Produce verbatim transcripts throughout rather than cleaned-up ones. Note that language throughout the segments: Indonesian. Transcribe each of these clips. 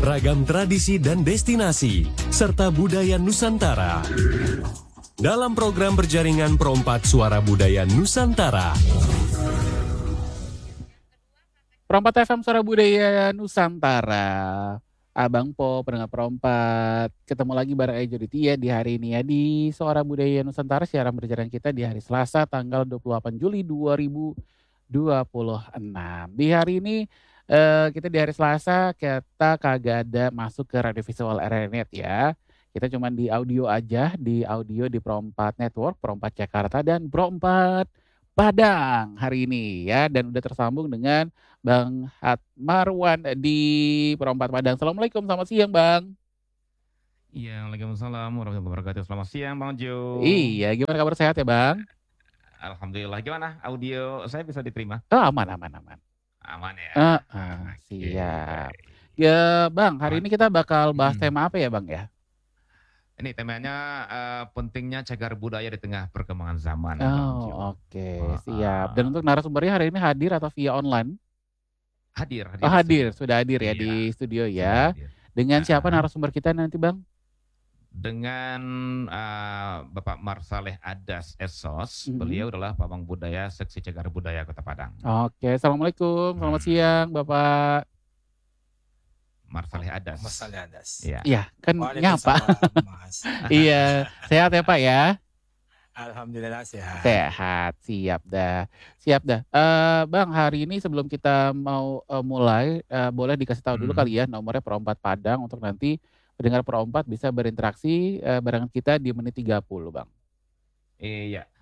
beragam tradisi dan destinasi, serta budaya Nusantara. Dalam program berjaringan Perompat Suara Budaya Nusantara. Perompat F M Suara Budaya Nusantara. Abang Po, pendengar Perompat. Ketemu lagi bareng Ejo Ditya di hari ini ya di Suara Budaya Nusantara. Siaran berjalan kita di hari Selasa tanggal dua puluh delapan Juli dua ribu dua puluh enam. Di hari ini eh, kita di hari Selasa kita kagak ada masuk ke radio visual R R Net ya. Kita cuma di audio aja, di audio di Perompat Network, Perompat Jakarta dan Perompat Padang hari ini ya, dan udah tersambung dengan Bang Hat Marwan di Perompat Padang. Assalamualaikum, selamat siang Bang. Iya, waalaikumsalam warahmatullahi wabarakatuh. Selamat siang Bang Jo. Iya, gimana kabar, sehat ya Bang? Alhamdulillah. Gimana audio saya bisa diterima? Oh, aman, aman, aman. Aman ya. Uh, uh, siap. Ya Bang, hari ini kita bakal bahas Hmm. tema apa ya Bang ya? Ini temanya eh, pentingnya cagar budaya di tengah perkembangan zaman. Bang Jo. Oh, oke, Oh, siap. ah. Dan untuk narasumbernya hari ini hadir atau via online? Hadir, hadir. Oh, di hadir, studio. sudah hadir ya Iya, di studio sudah ya. hadir. Dengan siapa Ah. narasumber kita nanti Bang? Dengan eh, Bapak Marsaleh Adas Esos, Mhm. beliau adalah Pamong Budaya Seksi Cagar Budaya Kota Padang. Oke, Assalamualaikum, selamat Hmm. siang Bapak. Marsaleh Adas. Masalah adas. Iya. Iya, kan nyapa. Waalaikumsalam, Mas. Iya, sehat ya Pak ya? Alhamdulillah sehat. Sehat, siap dah. Siap dah. Eh Bang, hari ini sebelum kita mau eh, mulai, eh, boleh dikasih tahu dulu Hmm. kali ya nomornya Perompat Padang untuk nanti pendengar Perompat bisa berinteraksi eh, bareng kita di menit tiga puluh Bang. Iya.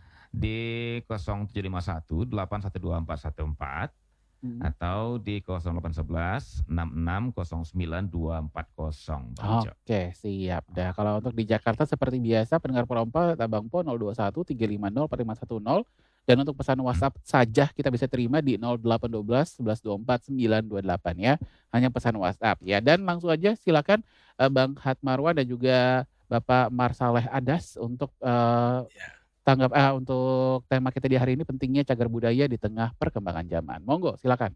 Di nol tujuh lima satu delapan satu dua empat satu empat Hmm. atau di nol delapan satu satu enam enam nol sembilan dua empat nol Bang Jo. Oke, siap dah. Kalau untuk di Jakarta seperti biasa pendengar Perompat Abang Po nol dua satu tiga lima nol empat lima satu nol, dan untuk pesan WhatsApp saja kita bisa terima di nol delapan satu dua satu satu dua empat sembilan dua delapan ya. Hanya pesan WhatsApp ya. Dan langsung aja silakan eh, Bang Hat Marwan dan juga Bapak Marsaleh Adas untuk eh, Ya. tanggap eh, untuk tema kita di hari ini, pentingnya cagar budaya di tengah perkembangan zaman. Monggo, silakan.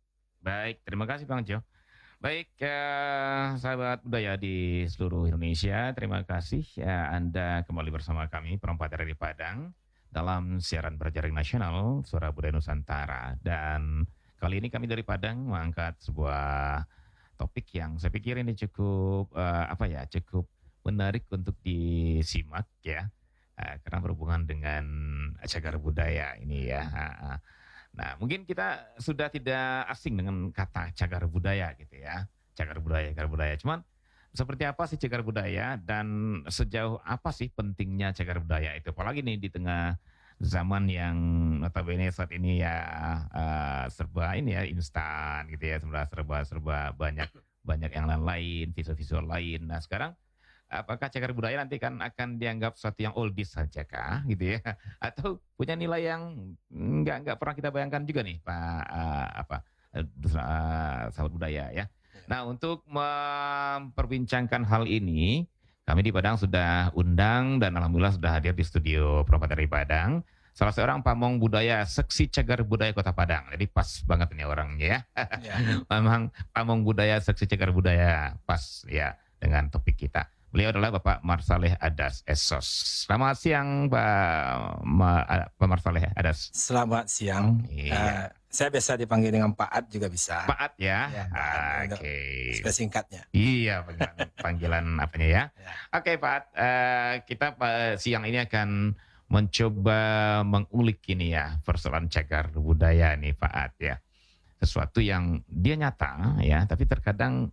Baik, terima kasih Bang Jo. Baik, eh, sahabat budaya di seluruh Indonesia, terima kasih ya Anda kembali bersama kami Perompat R R Padang dalam siaran berjaring nasional Suara Budaya Nusantara. Dan kali ini kami dari Padang mengangkat sebuah topik yang saya pikir ini cukup eh, apa ya, cukup menarik untuk disimak ya. Eh, karena berhubungan dengan cagar budaya ini ya. Ah, ah. Nah, mungkin kita sudah tidak asing dengan kata cagar budaya gitu ya. Cagar budaya, cagar budaya. Cuman seperti apa sih cagar budaya dan sejauh apa sih pentingnya cagar budaya itu? Apalagi nih di tengah zaman yang notabene saat ini ya eh, serba ini ya instan gitu ya, serba serba serba banyak banyak yang lain-lain, visual-visual lain. Nah, sekarang apakah cagar budaya nanti kan akan dianggap sesuatu yang oldies saja kah gitu ya, atau punya nilai yang nggak nggak pernah kita bayangkan juga nih Pak eh, apa eh, eh, sahabat budaya ya. Nah, untuk memperbincangkan hal ini kami di Padang sudah undang dan alhamdulillah sudah hadir di studio Perompat dari Padang salah seorang pamong budaya Seksi Cagar Budaya Kota Padang. Jadi pas banget ini orangnya ya. Ya. Memang pamong budaya Seksi Cagar Budaya, pas ya dengan topik kita. Beliau adalah Bapak Marsaleh Adas Esos. Selamat siang Pak, Ma, Pak Marsaleh Adas. Selamat siang. Iya. Eh, saya biasa dipanggil dengan Pak Ad juga bisa. Pak At ya. Ya, Pak Ad, untuk Oke. Sudah singkatnya. Iya, panggilan, panggilan apanya ya. Ya. Oke Pak At, eh, kita eh, siang ini akan mencoba mengulik ini ya persoalan cagar budaya nih Pak At ya. Sesuatu yang dia nyata ya, tapi terkadang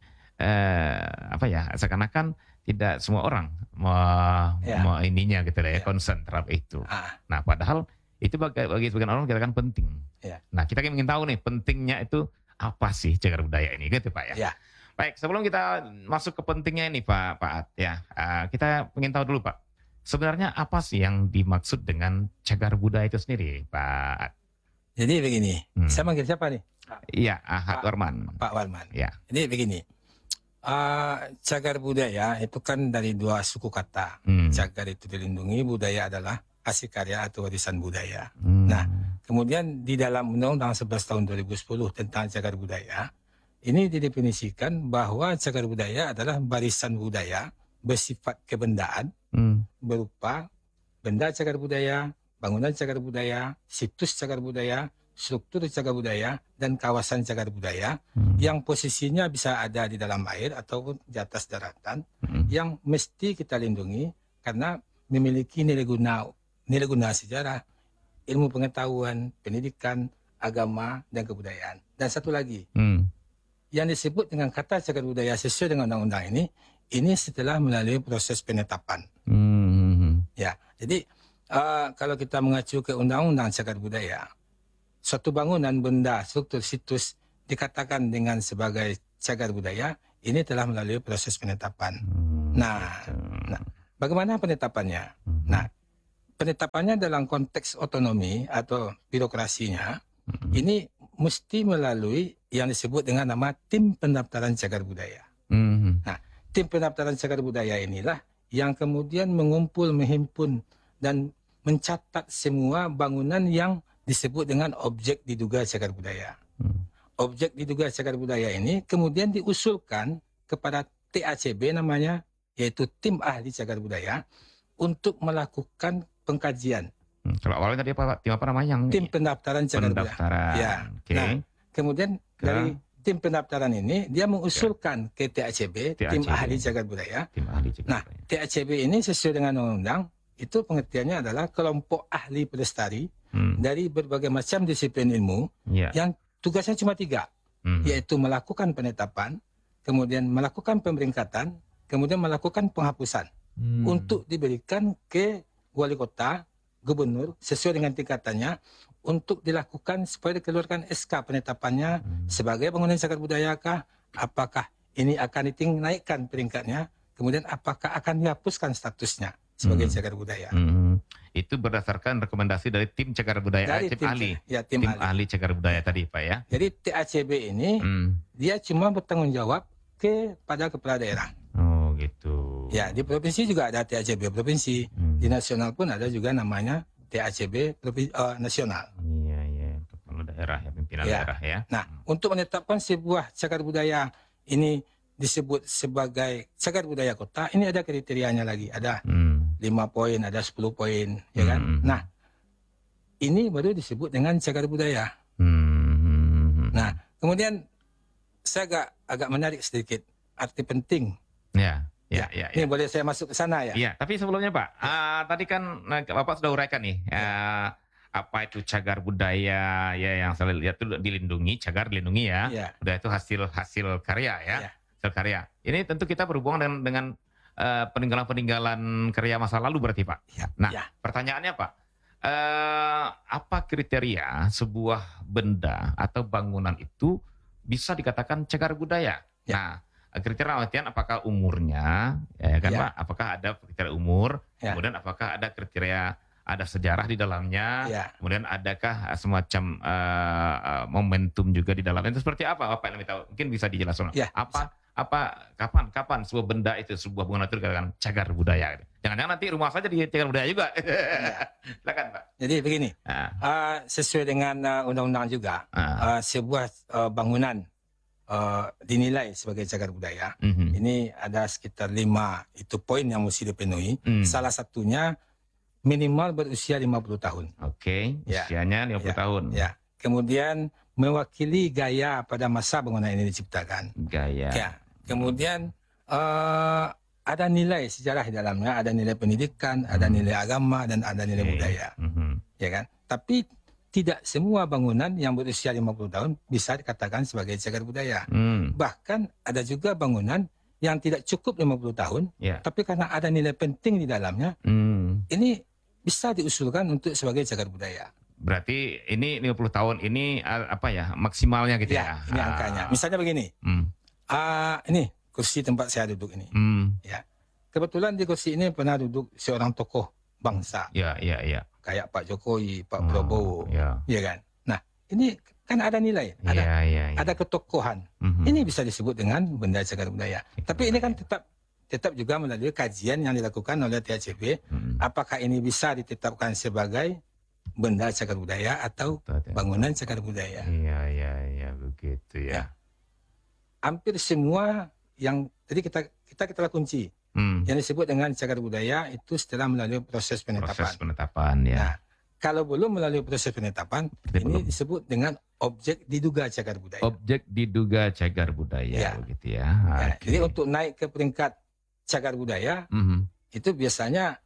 eh, apa ya, seakan-akan tidak semua orang mau, Ya. mau ininya gitu lah ya, Ya. concern terhadap itu. Ah, Nah, padahal itu bagi, bagi sebagian orang katakan penting. Ya. Nah, kita ingin tahu nih pentingnya itu apa sih cagar budaya ini gitu Pak ya. Ya. Baik, sebelum kita masuk ke pentingnya ini Pak Pak At ya, uh, kita ingin tahu dulu Pak, sebenarnya apa sih yang dimaksud dengan cagar budaya itu sendiri Pak At? jadi begini, Hmm. saya manggil siapa nih? Iya, Ahad Pak- Warman. Pak Walman. Ya. Jadi begini, eh, cagar budaya itu kan dari dua suku kata. Hmm. Cagar itu dilindungi, budaya adalah hasil karya atau warisan budaya. Hmm. Nah, kemudian di dalam Undang-Undang sebelas tahun dua ribu sepuluh tentang cagar budaya, ini didefinisikan bahwa cagar budaya adalah barisan budaya bersifat kebendaan Hmm. berupa benda cagar budaya, bangunan cagar budaya, situs cagar budaya, struktur cagar budaya, dan kawasan cagar budaya Hmm. yang posisinya bisa ada di dalam air ataupun di atas daratan Hmm. yang mesti kita lindungi karena memiliki nilai guna nilai guna sejarah, ilmu pengetahuan, pendidikan, agama, dan kebudayaan. Dan satu lagi, Hmm. yang disebut dengan kata cagar budaya sesuai dengan undang-undang ini, ini setelah melalui proses penetapan. Hmm. Ya, jadi uh, kalau kita mengacu ke undang-undang cagar budaya, suatu bangunan, benda, struktur, situs dikatakan dengan sebagai cagar budaya, ini telah melalui proses penetapan. Hmm. Nah, nah, bagaimana penetapannya? Hmm. Nah, penetapannya dalam konteks otonomi atau birokrasinya, Hmm. ini mesti melalui yang disebut dengan nama tim pendaftaran cagar budaya. Hmm. Tim pendaftaran cagar budaya inilah yang kemudian mengumpul, menghimpun, dan mencatat semua bangunan yang disebut dengan objek diduga cagar budaya. Hmm. Objek diduga cagar budaya ini kemudian diusulkan kepada T A C B namanya, yaitu Tim Ahli Cagar Budaya, untuk melakukan pengkajian. Hmm. Kalau awalnya tadi apa, Pak? Tim apa namanya? Yang Tim pendaftaran cagar budaya. pendaftaran. Ya. Oke. Nah, kemudian Ke- dari tim pendaftaran ini, dia mengusulkan ke T A C B, T A C B. Tim Ahli Cagar Budaya. Tim ahli cagar Nah, budaya. T A C B ini sesuai dengan undang-undang, itu pengertiannya adalah kelompok ahli pelestari Hmm. dari berbagai macam disiplin ilmu Ya. yang tugasnya cuma tiga, Hmm. yaitu melakukan penetapan, kemudian melakukan pemeringkatan, kemudian melakukan penghapusan Hmm. untuk diberikan ke wali kota, gubernur sesuai dengan tingkatannya untuk dilakukan supaya dikeluarkan S K penetapannya Hmm. sebagai bangunan cagar budaya kah, apakah ini akan dinaikkan peringkatnya, kemudian apakah akan dihapuskan statusnya sebagai Hmm. cagar budaya. Hmm. Itu berdasarkan rekomendasi dari tim cagar budaya, Dari tim, tim, ahli, ya, tim, tim ahli. ahli cagar budaya tadi, Pak ya. Jadi T A C B ini Hmm. dia cuma bertanggung jawab kepada kepala daerah. Oh gitu. Ya, di provinsi juga ada T A C B provinsi, Hmm. di nasional pun ada juga namanya T A C B provinsi, eh, nasional. Iya, iya, kepala daerah ya, pimpinan Ya. daerah ya. Nah, untuk menetapkan sebuah cagar budaya ini disebut sebagai cagar budaya kota, ini ada kriterianya lagi, ada Hmm. lima poin, ada sepuluh poin, ya kan? Hmm. Nah, ini baru disebut dengan cagar budaya. Hmm. Nah, kemudian saya agak agak menarik sedikit arti penting. Ya, ya, ya. Ini ya. boleh saya masuk ke sana ya? Iya, tapi sebelumnya Pak, ah, tadi kan nah, Bapak sudah uraikan nih, ah, apa itu cagar budaya ya yang saya lihat itu dilindungi, cagar dilindungi ya. Iya. Budaya itu hasil hasil karya ya, Iya. hasil karya. Ini tentu kita berhubungan dengan, dengan eh, peninggalan-peninggalan karya masa lalu berarti Pak. Ya, Nah, ya. pertanyaannya Pak, eh, apa kriteria sebuah benda atau bangunan itu bisa dikatakan cagar budaya? Ya. Nah, kriteria artian apakah umurnya, ya kan Ya. Pak? Apakah ada kriteria umur? Ya. Kemudian apakah ada kriteria ada sejarah di dalamnya? Ya. Kemudian adakah semacam eh, eh, momentum juga di dalamnya? Itu seperti apa Bapak yang lebih tahu? Mungkin bisa dijelaskan. Ya, Apa apa kapan kapan sebuah benda itu sebuah bangunan itu dikatakan cagar budaya? Jangan-jangan nanti rumah saja di cagar budaya juga. Silakan Pak. Jadi begini, Nah, uh, sesuai dengan uh, undang-undang juga, ah, uh, sebuah uh, bangunan uh, dinilai sebagai cagar budaya. mhm, Ini ada sekitar lima itu poin yang mesti dipenuhi. hmm. Salah satunya minimal berusia lima puluh tahun. Oke, Ya. usianya lima puluh Ya. tahun. Ya. Kemudian mewakili gaya pada masa bangunan ini diciptakan. Gaya. Ya. Kemudian uh, ada nilai sejarah di dalamnya, ada nilai pendidikan, ada Hmm. nilai agama, dan ada nilai Oke. budaya. Mhm. Ya kan? Tapi tidak semua bangunan yang berusia lima puluh tahun bisa dikatakan sebagai cagar budaya. Hmm. Bahkan ada juga bangunan yang tidak cukup lima puluh tahun, Ya. tapi karena ada nilai penting di dalamnya, Hmm. ini bisa diusulkan untuk sebagai cagar budaya. Berarti ini lima puluh tahun ini ah, apa ya maksimalnya gitu ya? Ya, ini Ah. angkanya. Misalnya begini, Hmm. ah ini kursi tempat saya duduk ini. Hmm. Kebetulan di kursi ini pernah duduk seorang tokoh bangsa, Ya, ya, ya. kayak Pak Jokowi, Pak Oh, Prabowo, Ya. ya kan? Nah, ini kan ada nilai, ada Ya, ya, ya. ada ketokohan. Mhm. Ini bisa disebut dengan benda cagar budaya. Tapi ini kan tetap tetap juga melalui kajian yang dilakukan oleh T A C B, Hmm. apakah ini bisa ditetapkan sebagai benda cagar budaya atau Betul, ya. bangunan cagar budaya. Iya, iya, iya begitu ya. Ya. hampir semua yang tadi kita kita kita kunci Hmm. yang disebut dengan cagar budaya itu setelah melalui proses penetapan. Proses penetapan ya. Nah, kalau belum melalui proses penetapan, Berarti ini belum. disebut dengan objek diduga cagar budaya. Objek diduga cagar budaya Ya. begitu ya. Ya, Oke. jadi untuk naik ke peringkat cagar budaya Mhm. itu biasanya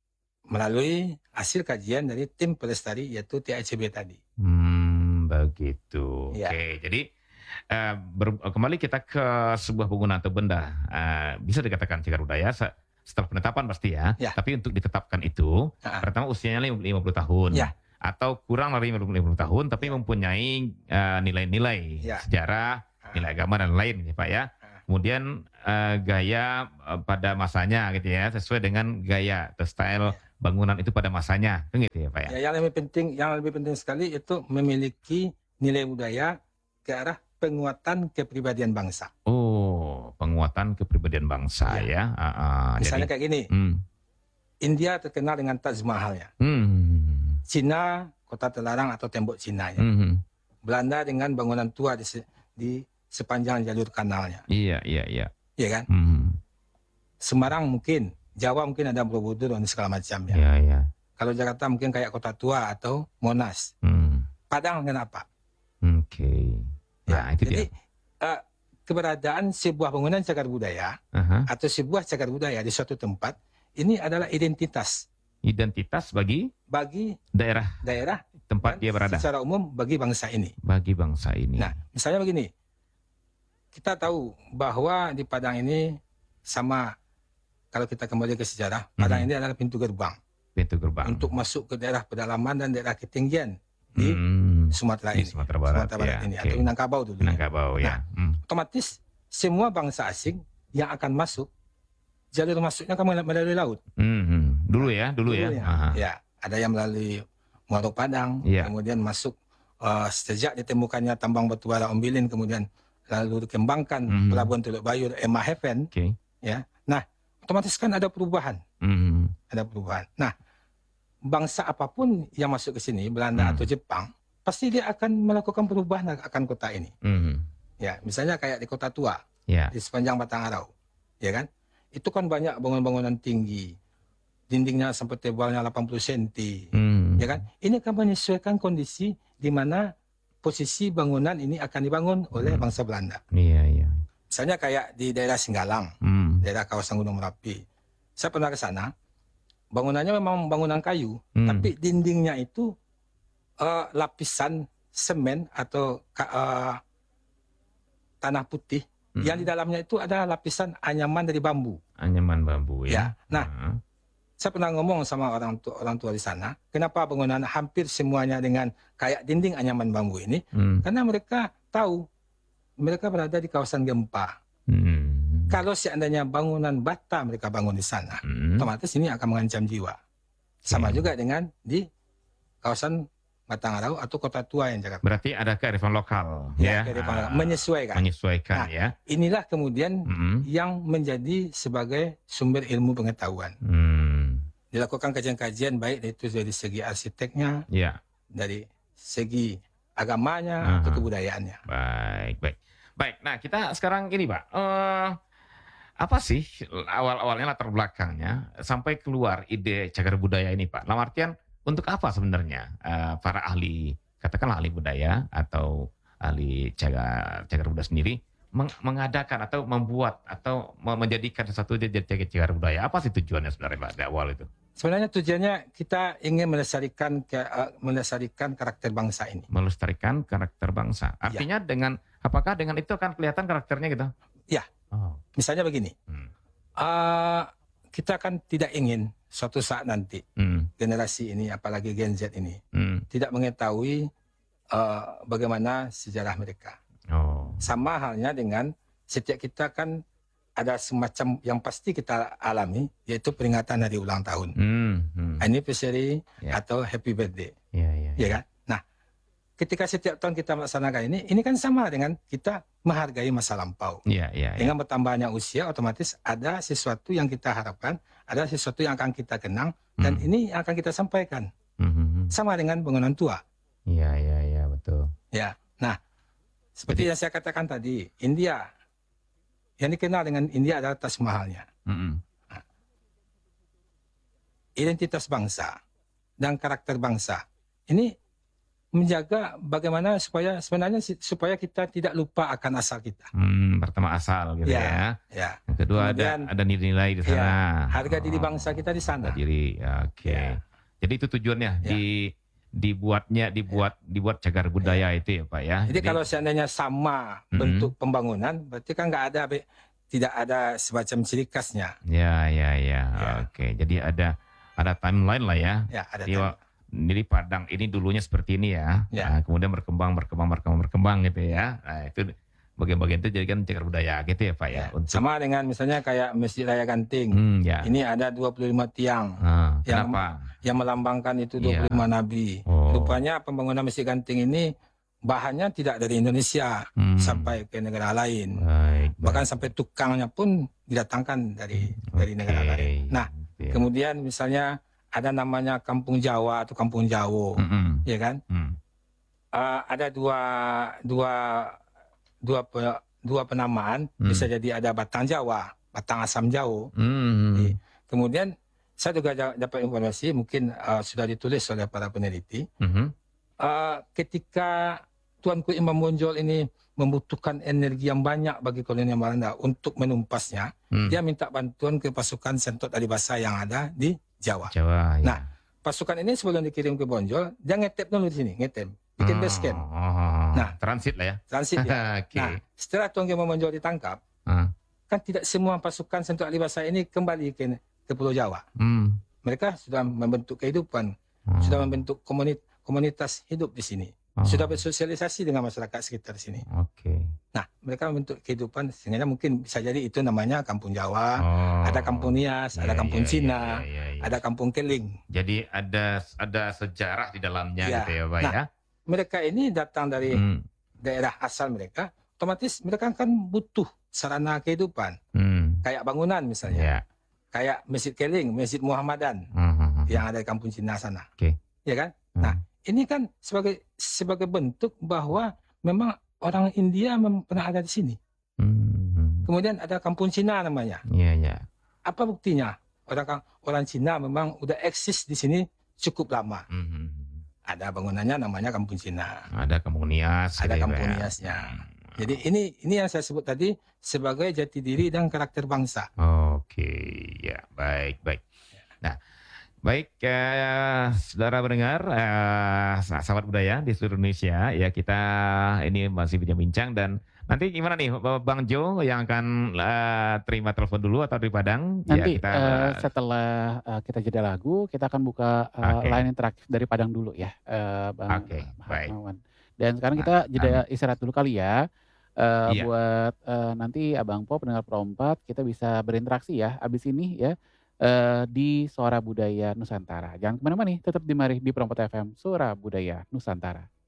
melalui hasil kajian dari tim pelestari yaitu T H C B tadi. Hmm, begitu. Ya. Oke, jadi eh, ber- kembali kita ke sebuah bangunan atau benda eh, bisa dikatakan cagar budaya se- setelah penetapan pasti ya. Ya. Tapi untuk ditetapkan itu Ah. pertama usianya lima puluh tahun. Ya. Atau kurang dari lima puluh tahun tapi mempunyai eh, nilai-nilai Ya. sejarah, Ah. nilai agama dan lain ya Pak ya. Ah. Kemudian eh, gaya eh, pada masanya gitu ya, sesuai dengan gaya atau style bangunan itu pada masanya, kan gitu ya Pak ya. Ya, yang lebih penting, yang lebih penting sekali itu memiliki nilai budaya ke arah penguatan kepribadian bangsa. Oh, penguatan kepribadian bangsa ya. Ah, ah, Misalnya jadi, kayak gini, hmm, India terkenal dengan Taj Mahalnya, hmm, Cina kota terlarang atau tembok Cinanya, hmm, Belanda dengan bangunan tua di, se- di sepanjang jalur kanalnya, iya, iya, iya. ya kan? Hmm, Semarang mungkin, Jawa mungkin ada Borobudur dan segala macamnya. iya, iya. Kalau Jakarta mungkin kayak Kota Tua atau Monas. Hmm, Padang kenapa? oke. Nah, Ya, itu jadi dia. eh, keberadaan sebuah bangunan cagar budaya Aha. atau sebuah cagar budaya di suatu tempat ini adalah identitas Identitas bagi bagi daerah daerah tempat dan dia berada, secara umum bagi bangsa ini. bagi bangsa ini. Nah, misalnya begini, kita tahu bahwa di Padang ini sama kalau kita kembali ke sejarah, Padang Mhm. ini adalah pintu gerbang Pintu gerbang. untuk masuk ke daerah pedalaman dan daerah ketinggian di Hmm, Sumatera di ini, Sumatera Barat, Barat ya, ini oke. atau Minangkabau dulu. Minangkabau ya. Hmm. Otomatis semua bangsa asing yang akan masuk jalur masuknya kan mel- melalui laut. Hmm, hmm. Dulu ya, dulu, ya. Dulu Aha. Ya, ada yang melalui Muaro Padang, Iya. kemudian masuk eh, sejak ditemukannya tambang batu bara Ombilin, kemudian lalu dikembangkan Mhm. pelabuhan Teluk Bayur, Emma Haven, Oke. ya. Nah, otomatis kan ada perubahan, Hmm, ada perubahan. Nah, bangsa apapun yang masuk ke sini, Belanda Hmm. atau Jepang, pasti dia akan melakukan perubahan akan kota ini. hmm. Ya, misalnya kayak di Kota Tua, Ya. di sepanjang Batang Arau, ya kan? Itu kan banyak bangunan-bangunan tinggi, dindingnya sampai tebalnya delapan puluh sentimeter, Hmm. ya kan? Ini akan menyesuaikan kondisi di mana posisi bangunan ini akan dibangun oleh Hmm. bangsa Belanda. Iya, iya. Misalnya kayak di daerah Singgalang, Hmm. daerah kawasan Gunung Merapi. Saya pernah ke sana, bangunannya memang bangunan kayu, Hmm. tapi dindingnya itu eh, lapisan semen atau ka- eh, tanah putih, Hmm. yang di dalamnya itu ada lapisan anyaman dari bambu. Anyaman bambu ya. Ya. Nah, Ah. saya pernah ngomong sama orang tua, orang tua di sana, kenapa bangunan hampir semuanya dengan kayak dinding anyaman bambu ini? Hmm. Karena mereka tahu mereka berada di kawasan gempa. Hmm. Kalau seandainya bangunan bata mereka bangun di sana, Hmm. otomatis ini akan mengancam jiwa. Sama Oke. juga dengan di kawasan Batang Arau atau Kota Tua yang Jakarta. Berarti ada kearifan lokal Ya, ya. kearifan lokal. Ah, Menyesuaikan. menyesuaikan Nah, ya. Inilah kemudian Hmm. yang menjadi sebagai sumber ilmu pengetahuan. Hmm. Dilakukan kajian-kajian baik itu dari segi arsiteknya, Ya. dari segi agamanya Aha. atau kebudayaannya. Baik, baik. Baik, nah kita sekarang ini Pak, eh, apa sih awal-awalnya latar belakangnya sampai keluar ide cagar budaya ini Pak? Dalam artian untuk apa sebenarnya eh, para ahli, katakanlah ahli budaya atau ahli cagar, cagar budaya sendiri meng- mengadakan atau membuat atau me- menjadikan satu jadi cagar budaya? Apa sih tujuannya sebenarnya Pak dari awal itu? Sebenarnya tujuannya kita ingin melestarikan ke, uh, melestarikan karakter bangsa ini. Melestarikan karakter bangsa. Artinya dengan, apakah dengan itu akan kelihatan karakternya gitu? Ya. Oh. Misalnya begini, Hmm. uh, kita kan tidak ingin suatu saat nanti Hmm. generasi ini, apalagi Gen Z ini, Hmm. tidak mengetahui uh, bagaimana sejarah mereka. Oh. Sama halnya dengan setiap kita kan ada semacam yang pasti kita alami, yaitu peringatan hari ulang tahun, Hmm. Hmm. anniversary Ya. atau happy birthday, Ya, ya, ya kan? Nah, ketika setiap tahun kita melaksanakan ini, ini kan sama dengan kita menghargai masa lampau. Ya, ya, ya. Dengan bertambahnya usia, otomatis ada sesuatu yang kita harapkan, ada sesuatu yang akan kita kenang, dan Hmm. ini yang akan kita sampaikan. Hmm, hmm, hmm. Sama dengan bangunan tua. Ya, ya, ya, betul. Ya, nah, seperti Jadi- yang saya katakan tadi, India yang dikenal dengan India adalah Taj Mahalnya. Mm-mm. Identitas bangsa dan karakter bangsa ini menjaga bagaimana supaya sebenarnya si- supaya kita tidak lupa akan asal kita. Hmm, pertama asal gitu Ya, ya. ya. Yang kedua Kemudian, ada ada nilai-nilai di ya, sana. harga diri Oh, bangsa kita di sana. harga diri. Ya, Oke. Ya. Jadi itu tujuannya Ya. di dibuatnya dibuat dibuat cagar budaya itu ya Pak ya. Jadi kalau seandainya sama Mm-mm. bentuk pembangunan, berarti kan nggak ada be- tidak ada semacam ciri khasnya. ya ya ya. Ya. Oke. Jadi ada ada timeline lah ya. Ya, ada Jadi, tanda. Jadi Padang ini dulunya seperti ini ya. Ya. Nah, kemudian berkembang berkembang berkembang berkembang gitu ya. Nah, itu bagian-bagian itu jadikan cagar budaya gitu ya Pak ya. Ya. Untuk Sama dengan misalnya kayak Masjid Raya Ganting. Hmm, ya. Ini ada dua puluh lima tiang Ah, yang- kenapa? yang melambangkan itu Iya. dua puluh lima nabi. Oh. Rupanya pembangunan Masjid Ganting ini bahannya tidak dari Indonesia Hmm. sampai ke negara lain. Baik, Bahkan baik. sampai tukangnya pun didatangkan dari dari negara Oke, lain. Nah, gitu ya. kemudian misalnya ada namanya Kampung Jawa atau Kampung Jawo, Mm-mm. ya kan? Hmm. Uh, ada dua dua dua pe- dua penamaan, Hmm. bisa jadi ada Batang Jawa, Batang Asam Jawo. Hmm. Iya. Kemudian saya juga ja- dapat informasi, mungkin uh, sudah ditulis oleh para peneliti, Mhm. uh, ketika Tuanku Imam Bonjol ini membutuhkan energi yang banyak bagi kolonial Belanda untuk menumpasnya, Hmm. dia minta bantuan ke pasukan Sentot Adibasa yang ada di Jawa. Jawa. Ya. Nah, pasukan ini sebelum dikirim ke Bonjol, dia ngetep dulu di sini, ngetep, bikin base camp, Oh, oh. Nah. transit lah ya. transit dia. Oke. Nah, setelah Tuan Imam Bonjol ditangkap, Ah. kan tidak semua pasukan Sentot Adibasa ini kembali ke, ke Pulau Jawa. Hmm. Mereka sudah membentuk kehidupan, Oh. sudah membentuk komunit- komunitas hidup di sini, Oh. sudah bersosialisasi dengan masyarakat sekitar sini. Oke. Nah, mereka membentuk kehidupan, sehingga mungkin bisa jadi itu namanya Kampung Jawa, Oh. ada Kampung Nias, Ya, ada Kampung ya, Cina, ya, ya, ya. ada Kampung Keling. Jadi ada ada sejarah di dalamnya Ya. gitu ya Pak Nah, ya. Mereka ini datang dari Hmm. daerah asal mereka, otomatis mereka kan butuh sarana kehidupan, Hmm. kayak bangunan misalnya, Ya. kayak Masjid Keling, Masjid Muhammadan Hmm. yang ada di Kampung Cina sana. Oke. Ya kan? Hmm. Nah, ini kan sebagai sebagai bentuk bahwa memang orang India mem- pernah ada di sini. Hmm. Kemudian ada Kampung Cina namanya. Iya, ya. Apa buktinya? Orang orang Cina memang udah eksis di sini cukup lama. Hmm. Ada bangunannya namanya Kampung Cina. Ada Kampung Nias. Ada gitu ya, Kampung Pak ya. Niasnya. Hmm. Jadi ini ini yang saya sebut tadi sebagai jati diri dan karakter bangsa. Oke, ya baik baik. Nah, baik eh, saudara pendengar, eh, sahabat budaya di seluruh Indonesia, ya kita ini masih bincang-bincang dan nanti gimana nih Bang Jo yang akan eh, terima telepon dulu atau dari Padang? Nanti ya, kita, eh, setelah eh, kita jeda lagu, kita akan buka eh, Oke. line interaktif dari Padang dulu ya, eh, Bang Oke, baik. Harmawan. Dan sekarang kita jeda istirahat dulu kali ya. Eh, Iya. buat eh, nanti Abang Po pendengar Pro empat kita bisa berinteraksi ya abis ini ya eh, di Suara Budaya Nusantara. Jangan kemana-mana nih, tetap di mari di Pro empat F M Suara Budaya Nusantara.